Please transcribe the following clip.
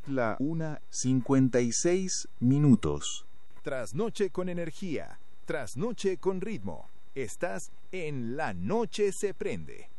La 1:56. Trasnoche con energía, trasnoche con ritmo. Estás en La Noche se prende.